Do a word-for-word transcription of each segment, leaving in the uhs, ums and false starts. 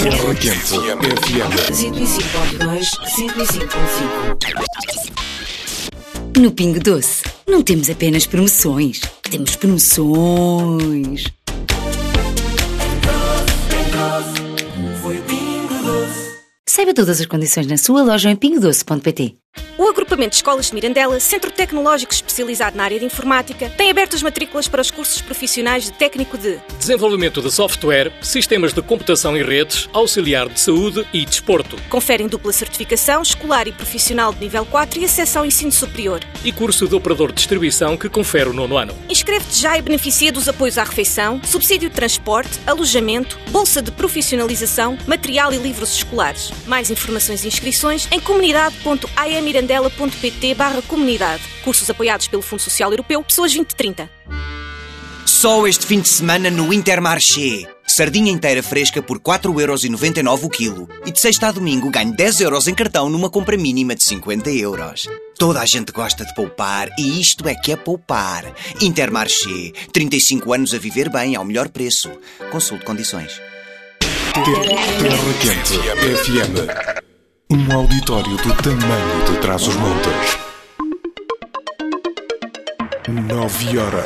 Terra Quente F M. cento e cinco ponto dois, cento e cinco ponto cinco. No Pingo Doce, não temos apenas promoções, temos promoções. Saiba todas as condições na sua loja em pingo doce ponto pt. O Agrupamento de Escolas de Mirandela, centro tecnológico especializado na área de informática, tem aberto as matrículas para os cursos profissionais de técnico de desenvolvimento de software, sistemas de computação e redes, auxiliar de saúde e desporto. Conferem dupla certificação escolar e profissional de nível quatro e acesso ao ensino superior. E curso de operador de distribuição que confere o nono ano. Inscreve-te já e beneficia dos apoios à refeição, subsídio de transporte, alojamento, bolsa de profissionalização, material e livros escolares. Mais informações e inscrições em comunidade ponto a m mirandela ponto pt barra comunidade. Cursos apoiados pelo Fundo Social Europeu, Pessoas vinte trinta. Só este fim de semana no Intermarché. Sardinha inteira fresca por quatro euros e noventa e nove o quilo. E de sexta a domingo ganho dez euros em cartão numa compra mínima de cinquenta euros. Toda a gente gosta de poupar e isto é que é poupar. Intermarché. trinta e cinco anos a viver bem ao melhor preço. Consulte condições. Terra Quente F M. Um auditório do tamanho de Trás-os-Montes. Nove horas.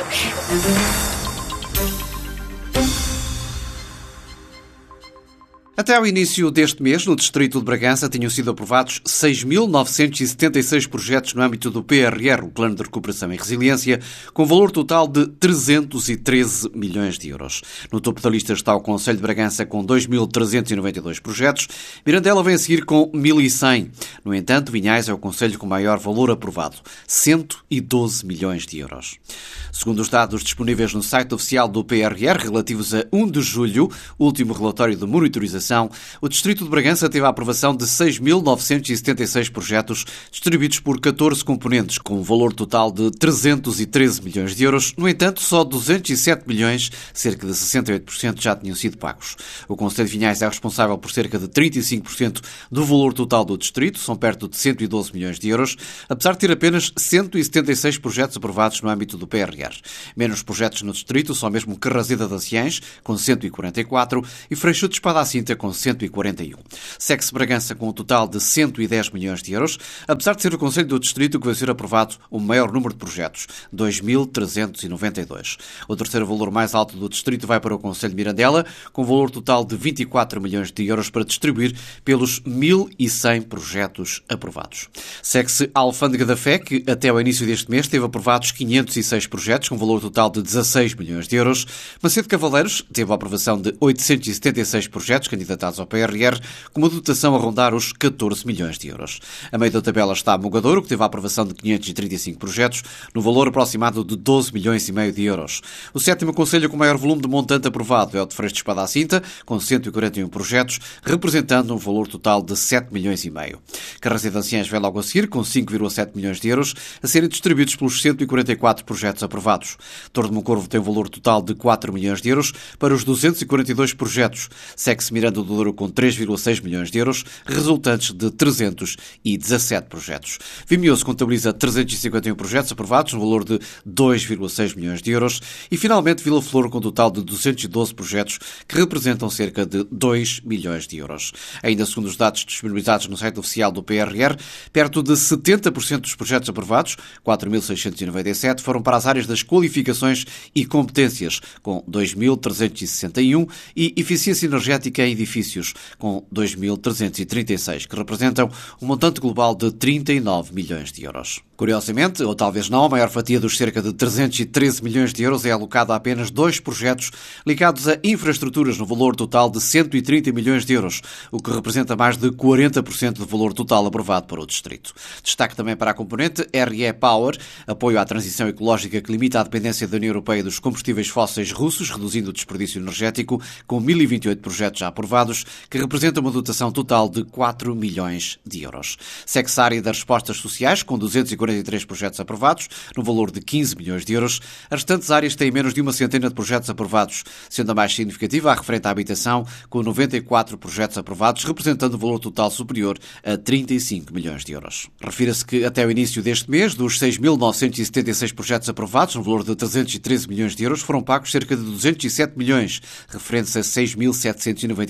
Até ao início deste mês, no Distrito de Bragança, tinham sido aprovados seis mil novecentos e setenta e seis projetos no âmbito do P R R, o Plano de Recuperação e Resiliência, com valor total de trezentos e treze milhões de euros. No topo da lista está o Concelho de Bragança com dois mil trezentos e noventa e dois projetos. Mirandela vem a seguir com mil e cem. No entanto, Vinhais é o concelho com maior valor aprovado, cento e doze milhões de euros. Segundo os dados disponíveis no site oficial do P R R, relativos a um de julho, último relatório de monitorização, o Distrito de Bragança teve a aprovação de seis mil novecentos e setenta e seis projetos distribuídos por catorze componentes, com um valor total de trezentos e treze milhões de euros. No entanto, só duzentos e sete milhões, cerca de sessenta e oito por cento, já tinham sido pagos. O Concelho de Vinhais é responsável por cerca de trinta e cinco por cento do valor total do distrito, são perto de cento e doze milhões de euros, apesar de ter apenas cento e setenta e seis projetos aprovados no âmbito do P R R. Menos projetos no distrito são mesmo Carraseda de Anciães, com cento e quarenta e quatro, e Freixo de Espada-à-Cinta, com cento e quarenta e um. Segue-se Bragança com um total de cento e dez milhões de euros, apesar de ser o Concelho do Distrito que vai ser aprovado o maior número de projetos, dois mil trezentos e noventa e dois. O terceiro valor mais alto do Distrito vai para o Concelho de Mirandela, com valor total de vinte e quatro milhões de euros para distribuir pelos mil e cem projetos aprovados. Segue-se a Alfândega da Fé, que até ao início deste mês teve aprovados quinhentos e seis projetos, com valor total de dezasseis milhões de euros. Macedo Cavaleiros teve a aprovação de oitocentos e setenta e seis projetos, candidatados ao P R R, com uma dotação a rondar os catorze milhões de euros. A meio da tabela está Mogadouro, que teve a aprovação de quinhentos e trinta e cinco projetos, no valor aproximado de doze milhões e meio de euros. O sétimo concelho com maior volume de montante aprovado é o de Freixo de Espada-à-Cinta, com cento e quarenta e um projetos, representando um valor total de sete milhões e meio. Carraseda de Anciães vem logo a seguir, com cinco vírgula sete milhões de euros, a serem distribuídos pelos cento e quarenta e quatro projetos aprovados. Torre de Moncorvo tem um valor total de quatro milhões de euros para os duzentos e quarenta e dois projetos. Segue-se Miranda do Douro com três vírgula seis milhões de euros, resultantes de trezentos e dezassete projetos. Vimioso contabiliza trezentos e cinquenta e um projetos aprovados, no valor de dois vírgula seis milhões de euros, e finalmente Vila Flor com um total de duzentos e doze projetos, que representam cerca de dois milhões de euros. Ainda segundo os dados disponibilizados no site oficial do P R R, perto de setenta por cento dos projetos aprovados, quatro mil seiscentos e noventa e sete, foram para as áreas das qualificações e competências, com dois mil trezentos e sessenta e um, e eficiência energética em edifícios, com dois mil trezentos e trinta e seis, que representam um montante global de trinta e nove milhões de euros. Curiosamente, ou talvez não, a maior fatia dos cerca de trezentos e treze milhões de euros é alocada a apenas dois projetos ligados a infraestruturas no valor total de cento e trinta milhões de euros, o que representa mais de quarenta por cento do valor total aprovado para o distrito. Destaque também para a componente R E Power, apoio à transição ecológica que limita a dependência da União Europeia dos combustíveis fósseis russos, reduzindo o desperdício energético, com mil e vinte e oito projetos já aprovados, que representa uma dotação total de quatro milhões de euros. Segue-se a área das respostas sociais, com duzentos e quarenta e três projetos aprovados, no valor de quinze milhões de euros. As restantes áreas têm menos de uma centena de projetos aprovados, sendo a mais significativa a referente à habitação, com noventa e quatro projetos aprovados, representando um valor total superior a trinta e cinco milhões de euros. Refira-se que até o início deste mês, dos seis mil novecentos e setenta e seis projetos aprovados, no valor de trezentos e treze milhões de euros, foram pagos cerca de duzentos e sete milhões, referentes a seis mil setecentos e noventa e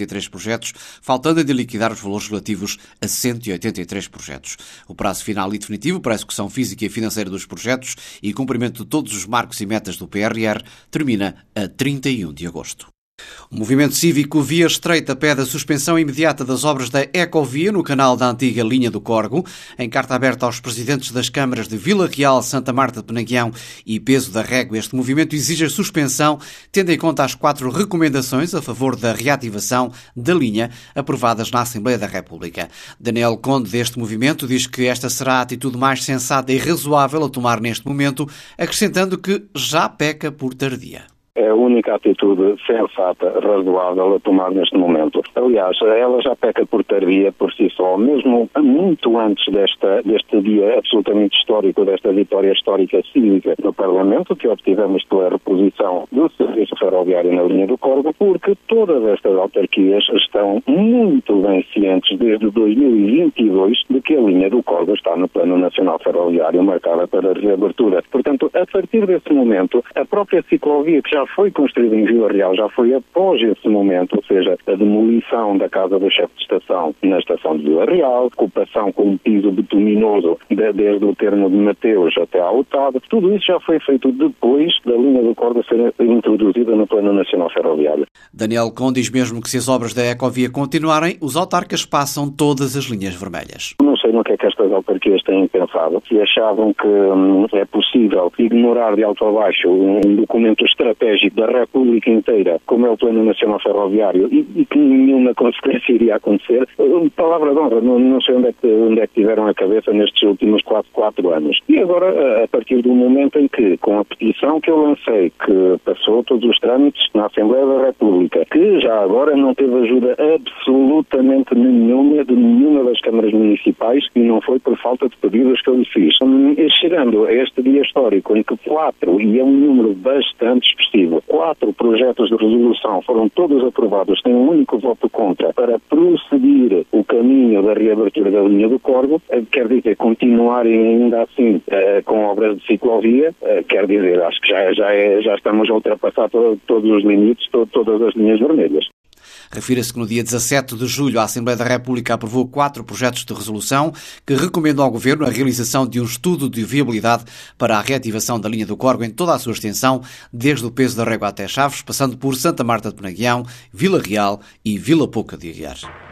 e três projetos, faltando ainda liquidar os valores relativos a cento e oitenta e três projetos. O prazo final e definitivo para a execução física e financeira dos projetos e cumprimento de todos os marcos e metas do P R R termina a trinta e um de agosto. O movimento cívico Via Estreita pede a suspensão imediata das obras da Ecovia no canal da antiga linha do Corgo. Em carta aberta aos presidentes das câmaras de Vila Real, Santa Marta de Penaguião e Peso da Régua, este movimento exige a suspensão, tendo em conta as quatro recomendações a favor da reativação da linha aprovadas na Assembleia da República. Daniel Conde, deste movimento, diz que esta será a atitude mais sensata e razoável a tomar neste momento, acrescentando que já peca por tardia. É a única atitude sensata, razoável a tomar neste momento. Aliás, ela já peca por tardia por si só, mesmo muito antes desta, deste dia absolutamente histórico, desta vitória histórica cívica no Parlamento, que obtivemos pela reposição do serviço ferroviário na linha do Corgo, porque todas estas autarquias estão muito bem cientes desde dois mil e vinte e dois de que a linha do Corgo está no Plano Nacional Ferroviário marcada para reabertura. Portanto, a partir desse momento, a própria ciclovia que já foi construída em Vila Real, já foi após esse momento, ou seja, a demolição da casa do chefe de estação na estação de Vila Real, ocupação com um piso bituminoso de, desde o termo de Mateus até à Otávio, tudo isso já foi feito depois da linha do Corgo ser introduzida no Plano Nacional Ferroviário. Daniel Conde diz mesmo que se as obras da Ecovia continuarem, os autarcas passam todas as linhas vermelhas. Não sei no que é que estas autarquias têm pensado, se achavam que hum, é possível ignorar de alto a baixo um, um documento estratégico da República inteira, como é o Plano Nacional Ferroviário, e, e que nenhuma consequência iria acontecer. Palavra de honra, não, não sei onde é, que, onde é que tiveram a cabeça nestes últimos quase quatro anos. E agora, a partir do momento em que, com a petição que eu lancei, que passou todos os trâmites na Assembleia da República, que já agora não teve ajuda absolutamente nenhuma de nenhuma das câmaras municipais, e não foi por falta de pedidos que eu lhe fiz. Chegando a este dia histórico em que quatro, e é um número bastante expressivo, quatro projetos de resolução foram todos aprovados, tem um único voto contra, para prosseguir o caminho da reabertura da linha do Corgo, quer dizer, continuarem ainda assim eh, com obras de ciclovia, eh, quer dizer, acho que já, já, é, já estamos a ultrapassar todo, todos os limites, to, todas as linhas vermelhas. Refira-se que no dia dezassete de julho a Assembleia da República aprovou quatro projetos de resolução que recomendam ao Governo a realização de um estudo de viabilidade para a reativação da linha do Corgo em toda a sua extensão, desde o Peso da Régua até Chaves, passando por Santa Marta de Penaguião, Vila Real e Vila Pouca de Aguiar.